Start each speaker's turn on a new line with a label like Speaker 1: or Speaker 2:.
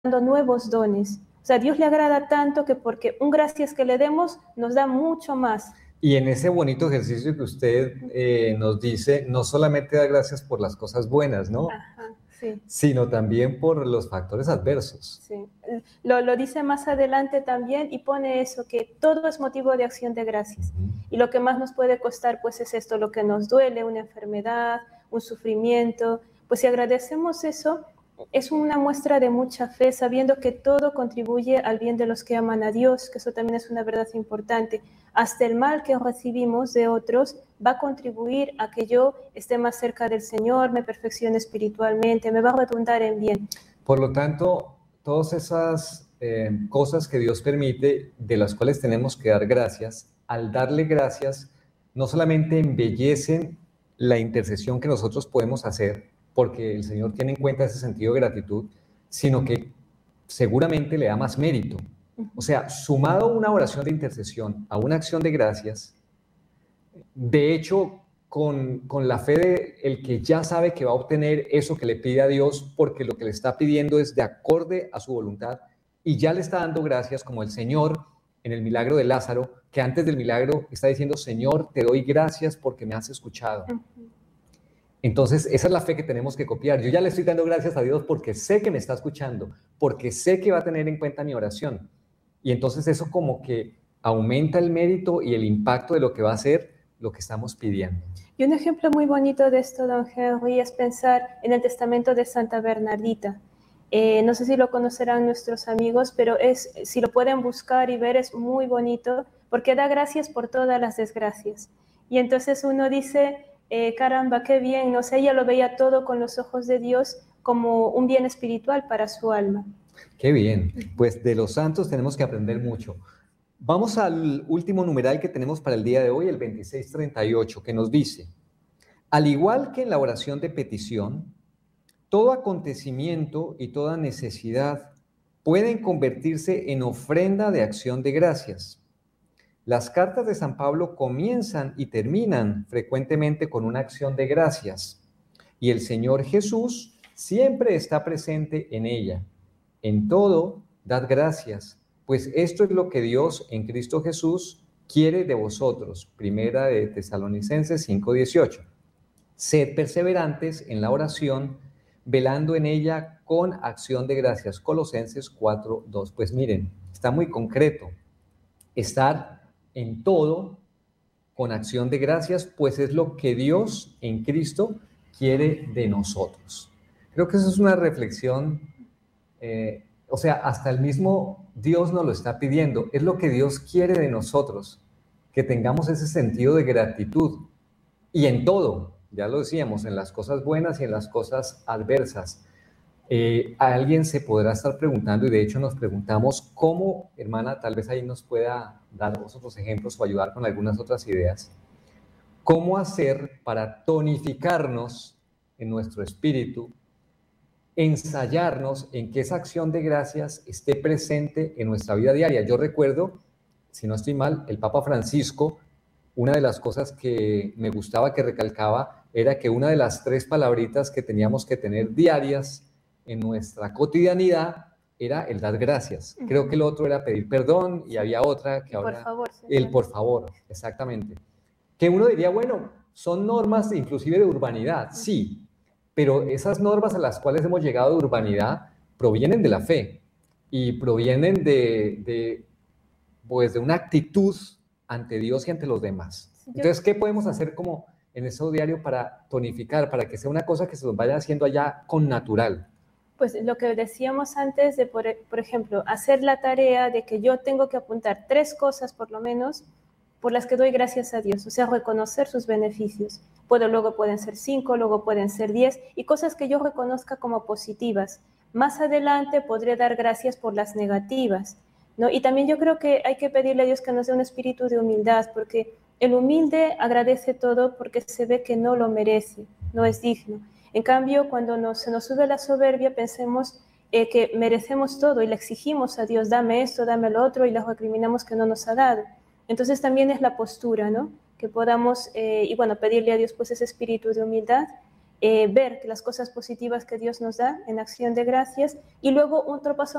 Speaker 1: dando nuevos dones. O sea, Dios le agrada tanto que porque un gracias que le demos nos da mucho más.
Speaker 2: Y en ese bonito ejercicio que usted nos dice, no solamente da gracias por las cosas buenas, ¿no?
Speaker 1: Ajá, sí.
Speaker 2: Sino también por los factores adversos.
Speaker 1: Sí. Lo dice más adelante también y pone eso, que todo es motivo de acción de gracias. Y lo que más nos puede costar, pues es esto, lo que nos duele, una enfermedad, un sufrimiento. Pues si agradecemos eso, es una muestra de mucha fe, sabiendo que todo contribuye al bien de los que aman a Dios, que eso también es una verdad importante. Hasta el mal que recibimos de otros va a contribuir a que yo esté más cerca del Señor, me perfeccione espiritualmente, me va a redundar en bien.
Speaker 2: Por lo tanto, todas esas cosas que Dios permite, de las cuales tenemos que dar gracias, al darle gracias, no solamente embellecen la intercesión que nosotros podemos hacer, porque el Señor tiene en cuenta ese sentido de gratitud, sino que seguramente le da más mérito. O sea, sumado una oración de intercesión a una acción de gracias, de hecho, con la fe de el que ya sabe que va a obtener eso que le pide a Dios, porque lo que le está pidiendo es de acorde a su voluntad, y ya le está dando gracias, como el Señor en el milagro de Lázaro, que antes del milagro está diciendo: Señor, te doy gracias porque me has escuchado. Entonces, esa es la fe que tenemos que copiar. Yo ya le estoy dando gracias a Dios porque sé que me está escuchando, porque sé que va a tener en cuenta mi oración. Y entonces eso como que aumenta el mérito y el impacto de lo que va a hacer lo que estamos pidiendo.
Speaker 1: Y un ejemplo muy bonito de esto, don Henry, es pensar en el testamento de Santa Bernardita. No sé si lo conocerán nuestros amigos, pero si lo pueden buscar y ver, es muy bonito porque da gracias por todas las desgracias. Y entonces uno dice, caramba, qué bien, no sé, ella lo veía todo con los ojos de Dios como un bien espiritual para su alma.
Speaker 2: Qué bien, pues de los santos tenemos que aprender mucho. Vamos al último numeral que tenemos para el día de hoy, el 2638, que nos dice: al igual que en la oración de petición, todo acontecimiento y toda necesidad pueden convertirse en ofrenda de acción de gracias. Las cartas de San Pablo comienzan y terminan frecuentemente con una acción de gracias, y el Señor Jesús siempre está presente en ella. En todo, dad gracias, pues esto es lo que Dios en Cristo Jesús quiere de vosotros. Primera de Tesalonicenses 5:18. Sed perseverantes en la oración, velando en ella con acción de gracias. Colosenses 4:2. Pues miren, está muy concreto. Estar en todo con acción de gracias, pues es lo que Dios en Cristo quiere de nosotros. Creo que eso es una reflexión, o sea, hasta el mismo Dios nos lo está pidiendo. Es lo que Dios quiere de nosotros, que tengamos ese sentido de gratitud. Y en todo, ya lo decíamos, en las cosas buenas y en las cosas adversas. Alguien se podrá estar preguntando, y de hecho nos preguntamos cómo, hermana, tal vez ahí nos pueda dar otros ejemplos o ayudar con algunas otras ideas, cómo hacer para tonificarnos en nuestro espíritu, ensayarnos en que esa acción de gracias esté presente en nuestra vida diaria. Yo recuerdo, si no estoy mal, el Papa Francisco, una de las cosas que me gustaba que recalcaba era que una de las 3 palabritas que teníamos que tener diarias en nuestra cotidianidad era el dar gracias. Creo que el otro era pedir perdón y había otra que ahora...
Speaker 1: Por favor.
Speaker 2: El por favor, exactamente. Que uno diría, bueno, son normas inclusive de urbanidad, sí, pero esas normas a las cuales hemos llegado de urbanidad provienen de la fe y provienen pues, de una actitud ante Dios y ante los demás. Entonces, ¿qué podemos hacer como en eso diario para tonificar, para que sea una cosa que se nos vaya haciendo allá con natural?
Speaker 1: Pues lo que decíamos antes de, por ejemplo, hacer la tarea de que yo tengo que apuntar 3 cosas por lo menos por las que doy gracias a Dios, o sea, reconocer sus beneficios. Luego pueden ser 5, luego pueden ser 10, y cosas que yo reconozca como positivas. Más adelante podré dar gracias por las negativas, ¿no? Y también yo creo que hay que pedirle a Dios que nos dé un espíritu de humildad, porque el humilde agradece todo porque se ve que no lo merece, no es digno. En cambio, cuando se nos sube la soberbia, pensemos que merecemos todo y le exigimos a Dios, dame esto, dame lo otro, y le recriminamos que no nos ha dado. Entonces también es la postura, ¿no? Que podamos, y bueno, pedirle a Dios pues ese espíritu de humildad, ver las cosas positivas que Dios nos da en acción de gracias, y luego otro paso